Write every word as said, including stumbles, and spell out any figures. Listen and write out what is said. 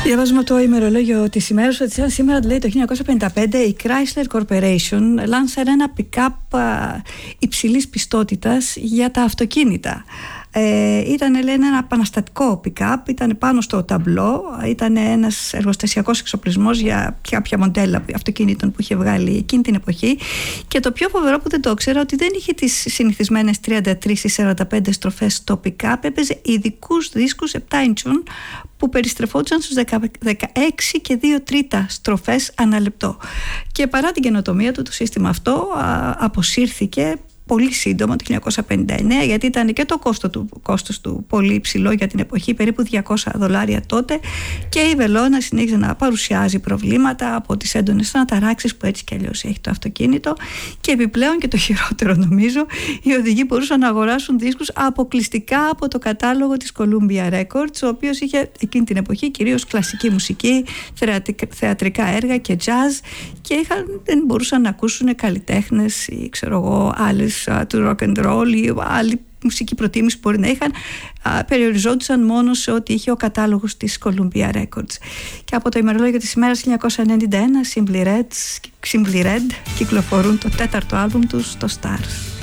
Διαβάζουμε το ημερολόγιο της ημέρας ότι σήμερα, λέει, το χίλια εννιακόσια πενήντα πέντε η Chrysler Corporation λάνσαρε ένα pick-up υψηλής πιστότητας για τα αυτοκίνητα. Ε, ήταν, λέει, ένα επαναστατικό pick-up, ήταν πάνω στο ταμπλό, ήταν ένας εργοστασιακός εξοπλισμός για κάποια μοντέλα αυτοκίνητων που είχε βγάλει εκείνη την εποχή, και το πιο φοβερό που δεν το ήξερα ότι δεν είχε τις συνηθισμένες τριάντα τρία ή σαράντα πέντε στροφές στο pick-up, έπαιζε ειδικούς δίσκους επτά ίντσων που περιστρεφόντουσαν στους δεκαέξι και δύο τρίτα στροφές ανά λεπτό. Και παρά την καινοτομία του, το σύστημα αυτό α, αποσύρθηκε πολύ σύντομα το χίλια εννιακόσια πενήντα εννέα, γιατί ήταν και το κόστος του, κόστος του πολύ υψηλό για την εποχή, περίπου διακόσια δολάρια τότε, και η βελόνα συνέχιζε να παρουσιάζει προβλήματα από τις έντονες αναταράξεις που έτσι κι αλλιώς έχει το αυτοκίνητο, και επιπλέον, και το χειρότερο νομίζω, οι οδηγοί μπορούσαν να αγοράσουν δίσκους αποκλειστικά από το κατάλογο της Columbia Records, ο οποίος είχε εκείνη την εποχή κυρίως κλασική μουσική, θεατρικά έργα και jazz, και είχαν, δεν μπορούσαν να ακούσουν καλλιτέχνες ή ξέρω εγώ άλλες του rock and roll ή άλλη μουσική προτίμηση που μπορεί να είχαν, περιοριζόντουσαν μόνο σε ό,τι είχε ο κατάλογος της Columbia Records. Και από το ημερολόγιο της ημέρας χίλια εννιακόσια ενενήντα ένα, Simply Red, Simply Red κυκλοφορούν το τέταρτο άλμπουμ τους, το Stars.